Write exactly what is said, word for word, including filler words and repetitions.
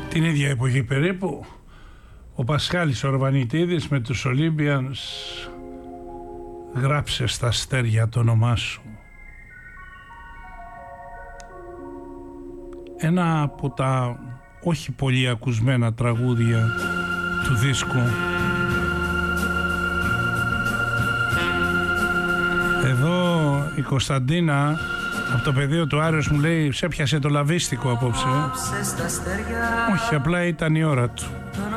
Την ίδια εποχή περίπου ο Πασχάλης Ορβανιτίδης με τους Olympians «Γράψε στα αστέρια το όνομά σου». Ένα από τα όχι πολύ ακουσμένα τραγούδια του δίσκου. Εδώ η Κωνσταντίνα από το πεδίο του Άριος μου λέει: σε πιάσε το λαβίστικο απόψε. Όχι, απλά ήταν η ώρα του.